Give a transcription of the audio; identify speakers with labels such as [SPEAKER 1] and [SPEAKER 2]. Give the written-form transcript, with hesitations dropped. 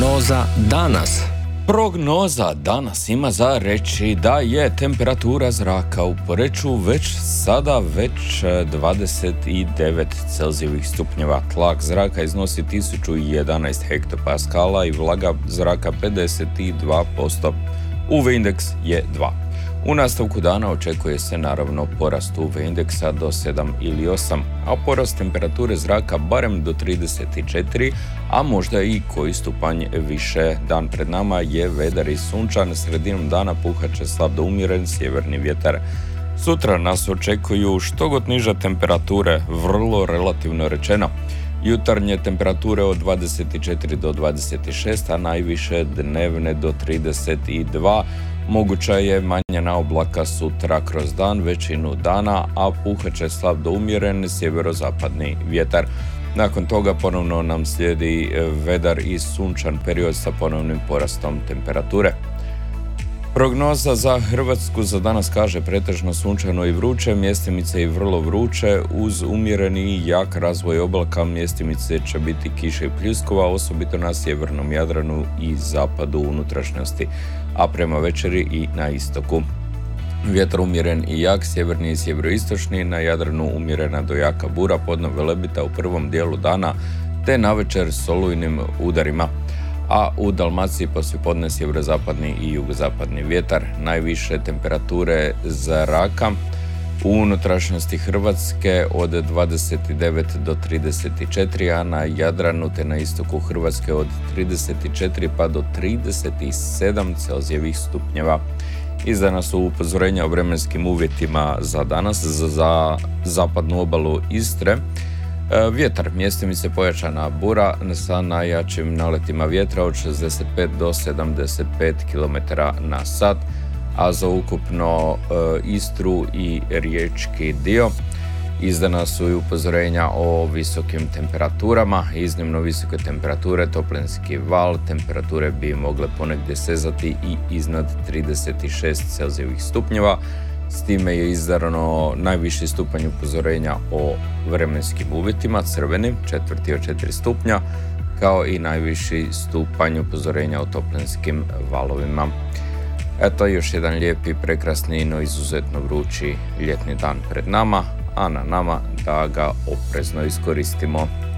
[SPEAKER 1] Prognoza danas.
[SPEAKER 2] Prognoza danas ima za reći da je temperatura zraka u Poreču već 29 Celzijevih stupnjeva. Tlak zraka iznosi 1011 hektopaskala i vlaga zraka 52%. UV indeks je 2. U nastavku dana očekuje se naravno porast UV indeksa do 7 ili 8, a porast temperature zraka barem do 34, a možda i koji stupanj više. Dan pred nama je vedar i sunčan, sredinom dana puhat će slab do umjeren sjeverni vjetar. Sutra nas očekuju štogod niže temperature, vrlo relativno rečeno. Jutarnje temperature od 24 do 26, a najviše dnevne do 32. Moguća je manja oblaka sutra kroz dan, većinu dana, a puhat će slab do umjeren sjeverozapadni vjetar. Nakon toga ponovno nam slijedi vedar i sunčan period sa ponovnim porastom temperature. Prognoza za Hrvatsku za danas kaže pretežno sunčano i vruće, mjestimice i vrlo vruće, uz umjereni i jak razvoj oblaka mjestimice će biti kiše i pljuskova, osobito na sjevernom Jadranu i zapadu unutrašnjosti, a prema večeri i na istoku. Vjetar umjeren i jak, sjeverni i sjeveroistočni, na Jadranu umjerena do jaka bura, podno velebita u prvom dijelu dana, te navečer s olujnim udarima. A u Dalmaciji poslijepodne sjeverozapadni i jugozapadni vjetar. Najviše temperature zraka u unutrašnjosti Hrvatske od 29 do 34, a na Jadranu te na istoku Hrvatske od 34 pa do 37 Celzijevih stupnjeva. Izdana su upozorenja o vremenskim uvjetima za danas za zapadnu obalu Istre. Vjetar, mjestimice pojačana bura sa najjačim naletima vjetra od 65 do 75 km na sat, a za ukupno Istru i riječki dio izdana su i upozorenja o visokim temperaturama. Iznimno visoke temperature, toplinski val, temperature bi mogle ponegdje sezati i iznad 36 Celzijevih stupnjeva. S time je izdano najviši stupanj upozorenja o vremenskim uvjetima, crvenim, 4. od 4 stupnja, kao i najviši stupanj upozorenja o toplinskim valovima. Eto, još jedan lijepi, prekrasni, no izuzetno vrući ljetni dan pred nama, a na nama da ga oprezno iskoristimo.